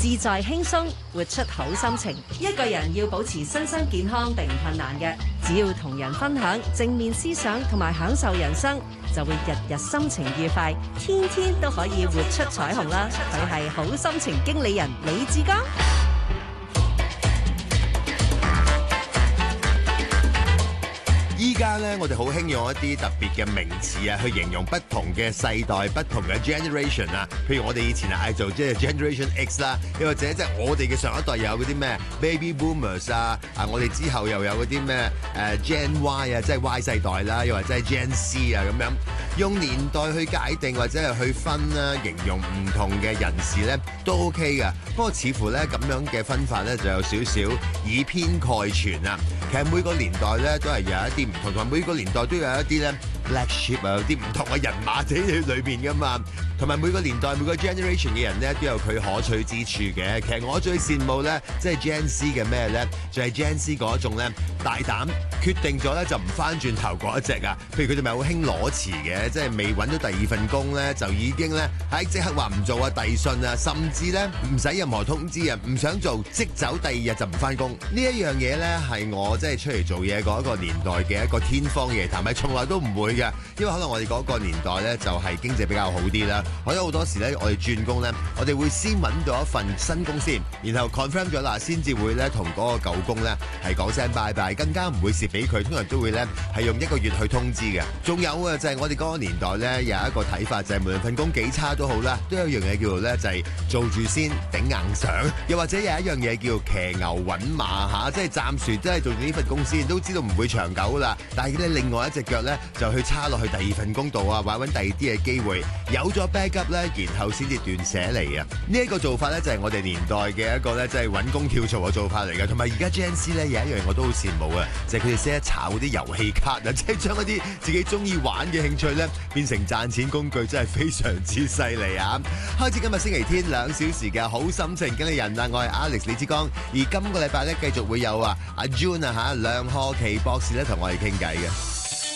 自在輕鬆，活出好心情。一個人要保持身心健康並唔困難嘅，只要同人分享正面思想同埋享受人生，就會日日心情愉快，天天都可以活出彩虹啦！佢係好心情經理人李志剛。 依家咧，我哋好興用一啲特別嘅名詞啊，去形容不同嘅世代、不同嘅 generation 啊。譬如我哋以前嗌做即係 Generation X 啦，又或者即係我哋嘅上一代有嗰啲咩 Baby Boomers 啊，我哋之後又有嗰啲咩Gen Y 啊，即係 Y 世代啦，又或者係 Gen C 啊咁樣，用年代去界定或者係去分啦，形容唔同嘅人士咧都 OK 噶。不過似乎咧咁樣嘅分法咧就有少少以偏概全啊。其實每個年代咧都係有一啲唔同，同埋每個年代都有一啲咧 black sheep 啊，有啲唔同嘅人馬喺裏邊噶嘛。同埋每個年代每個 generation 嘅人咧都有佢可取之處嘅。其實我最羨慕咧，即係 Gen C 嘅咩咧，就係 Gen C 嗰種咧大膽決定咗咧就唔翻轉頭嗰一隻啊。譬如佢哋咪好興裸辭嘅，即係未揾到第二份工咧就已經咧即刻話唔做啊，遞信啊，甚至咧唔使任何通知啊，唔想做即走，第二日就唔翻工。呢一樣嘢咧係我即係出嚟做嘢嗰一個年代嘅一個天方夜譚，係從來都唔會嘅。因為可能我哋嗰個年代咧就係經濟比較好啲啦，可能好多時咧我哋轉工咧，我哋會先揾到一份新工先，然後 confirm 咗啦，先至會咧同嗰個舊工咧係講聲拜拜，更加唔會蝕俾佢，通常都會咧係用1個月去通知嘅。仲有啊，就係我哋嗰個年代咧有一個睇法，就係無論份工幾差都好啦，都有一樣嘢叫做咧就係做住先頂硬上，又或者有一樣嘢叫做騎牛揾馬嚇，即係暫時真係做住呢份工先，都知道唔會長久啦，但係咧另外一隻腳咧就去叉落去第二份工度啊，或者揾第二啲嘅機會，有咗 backup 咧，然後先至斷捨離啊！呢一個做法咧就係我哋年代嘅一個咧，即係揾工跳槽嘅做法嚟嘅。同埋而家 Gen Z 咧有一樣我都好羨慕啊，就係佢哋識得炒嗰啲遊戲卡啊，即係將一啲自己中意玩嘅興趣咧變成賺錢工具，真係非常之犀利啊！開始今日星期天2小時嘅好心情經理人啊，我係 Alex 李志剛，而今個禮拜咧繼續會有阿 June 啊梁賀琪博士咧同我哋傾偈嘅。